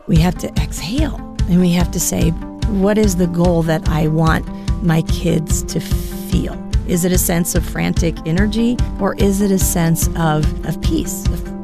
we have to exhale and we have to say, what is the goal that I want my kids to feel? Is it a sense of frantic energy, or is it a sense of peace, of